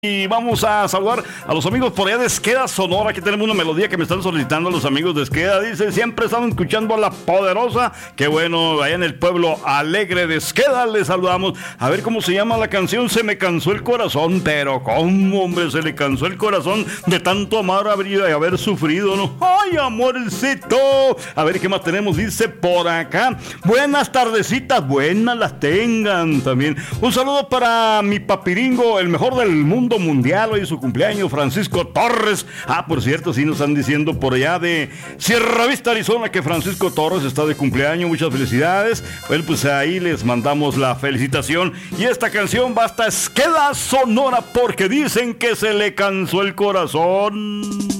Y vamos a saludar a los amigos por allá de Esqueda, Sonora. Aquí tenemos una melodía que me están solicitando los amigos de Esqueda. Dice, siempre están escuchando a La Poderosa. Qué bueno, allá en el pueblo alegre de Esqueda les saludamos. A ver cómo se llama la canción. Se me cansó el corazón. Pero cómo, hombre, se le cansó el corazón de tanto amar y haber sufrido, ¿no? ¡Ay, amorcito! A ver qué más tenemos. Dice por acá, buenas tardecitas, buenas las tengan también. Un saludo para mi papiringo, el mejor del mundo mundial, hoy es su cumpleaños, Francisco Torres. Por cierto, sí nos están diciendo por allá de Sierra Vista, Arizona, que Francisco Torres está de cumpleaños. Muchas felicidades. Bueno, pues ahí les mandamos la felicitación. Y esta canción va hasta Esqueda, Sonora, porque dicen que se le cansó el corazón.